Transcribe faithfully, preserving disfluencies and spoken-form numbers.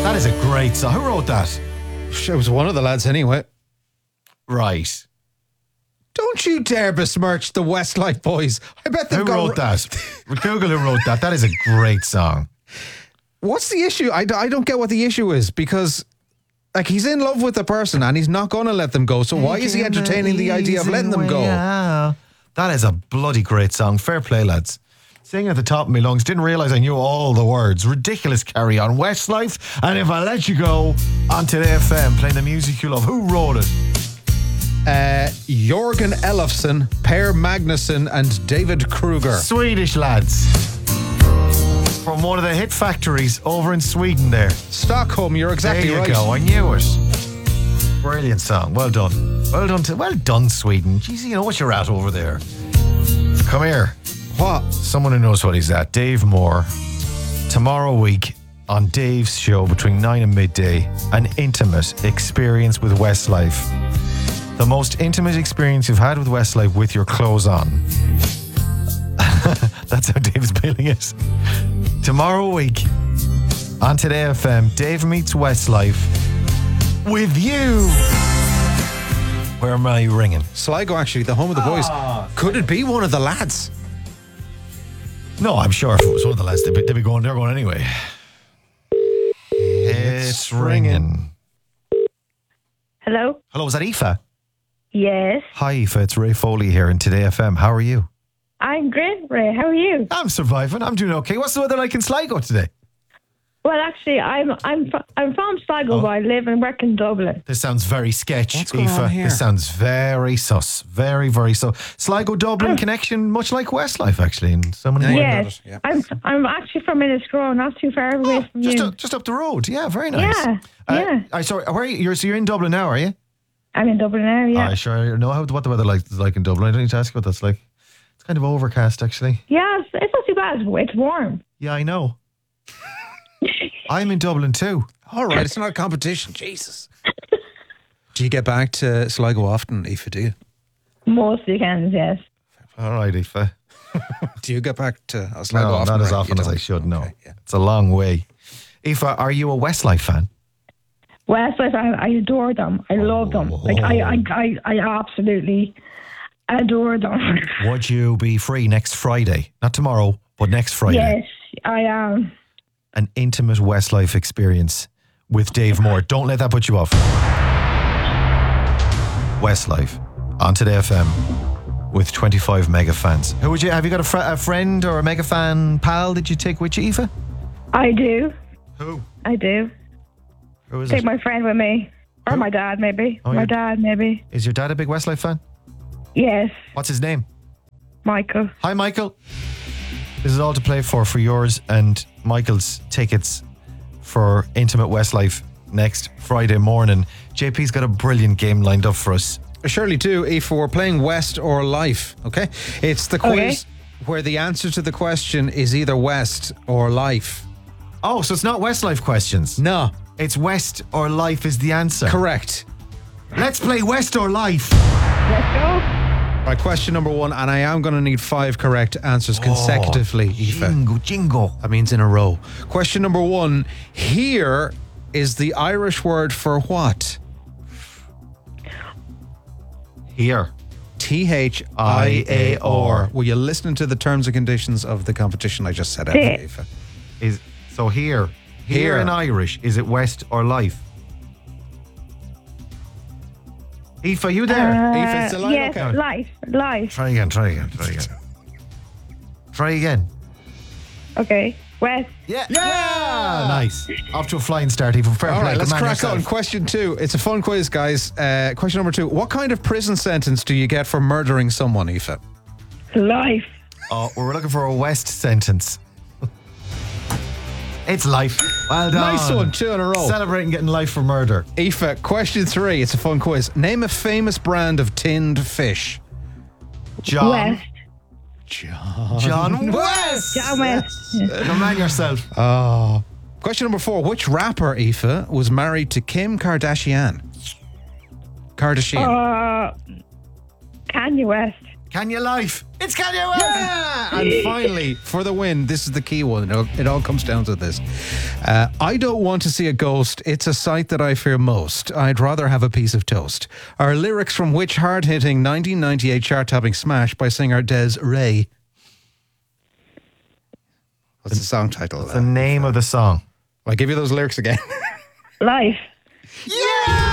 That is a great song. Who wrote that? It was one of the lads anyway. Right. Don't you dare besmirch the Westlife Boys. I bet they've Who got... wrote that? Google who wrote that. That is a great song. What's the issue? I, I don't get what the issue is, because like he's in love with the person and he's not going to let them go. So why is he entertaining the idea of letting them go? Yeah. That is a bloody great song. Fair play, lads. Singing at the top of my lungs. Didn't realise I knew all the words. Ridiculous Carry On. Westlife. And If I Let You Go on Today F M, playing the music you love. Who wrote it? Uh, Jorgen Elofsson, Per Magnusson and David Kruger. Swedish lads. From one of the hit factories over in Sweden there. Stockholm, you're exactly there you right. go, I knew it. Brilliant song. Well done. Well done, to, well done, Sweden. Jeez, you know what you're at over there. Come here. What? Someone who knows what he's at. Dave Moore. Tomorrow week on Dave's show between nine and midday, an intimate experience with Westlife. The most intimate experience you've had with Westlife with your clothes on. That's how Dave's billing it. Tomorrow week on Today F M, Dave meets Westlife with you. Where am I ringing? Sligo, actually, the home of the boys. Ah, Could it be one of the lads? No, I'm sure if it was one of the lads, they'd be, they'd be going, they're going anyway. It's ringing. Hello? Hello, is that Aoife? Yes. Hi, Aoife. It's Ray Foley here in Today F M. How are you? I'm great, Ray. How are you? I'm surviving. I'm doing okay. What's the weather like in Sligo today? Well, actually, I'm I'm fr- I'm from Sligo, Oh. but I live and work in Dublin. This sounds very sketch, What's going Aoife. on here? This sounds very sus. Very, very sus. Sligo Dublin Oh. connection, much like Westlife, actually, in so many Yeah. ways. Yes, yeah. I'm I'm actually from Inniscrow, not too far away Oh, from just, you. up, just up the road. Yeah, very nice. Yeah, Uh, yeah. I sorry. Where are you? You're, so you're in Dublin now, are you? I'm in Dublin now. Yeah, I sure know how, what the weather like, is like in Dublin. I don't need to ask you what that's like. It's kind of overcast, actually. yeah. It's, it's not too bad. It's warm. Yeah, I know. I'm in Dublin too. All right, it's not a competition. Jesus. Do you get back to Sligo often, Aoife, do you? Most weekends, yes. All right, Aoife. Do you get back to uh, Sligo No, often? not as or often you as I don't? should, no. Okay, yeah. It's a long way. Aoife, are you a Westlife fan? Westlife, I, I adore them. I love them. Like I, I, I, I absolutely adore them. Would you be free next Friday? Not tomorrow, but next Friday. Yes, I am. An intimate Westlife experience with Dave Moore. Don't let that put you off. Westlife on Today F M with twenty-five mega fans. Who would you have? You got a, fr- a friend or a mega fan pal that you take with you, Aoife? I do. Who? I do. Who is Take it? my friend with me. Or Who? my dad, maybe. Oh, my your- dad, maybe. Is your dad a big Westlife fan? Yes, What's his name? Michael. Hi, Michael. This is all to play for for yours and Michael's tickets for Intimate Westlife next Friday morning. J P's got a brilliant game lined up for us. Surely do, Aoife. We're playing West or Life, okay? It's the quiz Okay. where the answer to the question is either West or Life. Oh, so it's not Westlife questions. No, It's West or Life is the answer. correct. Let's play West or Life. Let's go. Right, question number one, and I am going to need five correct answers consecutively, Aoife. Jingo, jingo. That means in a row. Question number one. Here is the Irish word for what? Here. T H I A R. Were you listening to the terms and conditions of the competition I just set out, Yeah. Aoife? Is so here. Here Here. in Irish, is it West or Life? Aoife, are you there? Uh, Aoife, it's a line, yes, okay. life, life. Try again, try again, try again. Try again. Okay, West. Yeah. Yeah. Nice. Off to a flying start, even. Fair All play. right, let's Good man crack yourself. on. Question two. It's a fun quiz, guys. Uh, question number two. What kind of prison sentence do you get for murdering someone, Aoife? Life. Oh, we're looking for a West sentence. It's Life. Well done. Nice one. Two in a row. Celebrating getting life for murder. Aoife, question three. It's a fun quiz. Name a famous brand of tinned fish. John. West. John. John West. John West. Come on yourself. Oh. Question number four. Which rapper, Aoife, was married to Kim Kardashian? Kardashian. Uh, Kanye West. Kanye Life. It's Kanye West. Yeah! And finally, for the win, this is the key one. It all, it all comes down to this. Uh, I don't want to see a ghost. It's a sight that I fear most. I'd rather have a piece of toast. Our lyrics from which hard-hitting nineteen ninety-eight chart-topping smash by singer Des Ray? What's the song title? The name of the song. I'll give you those lyrics again. Life. Yeah!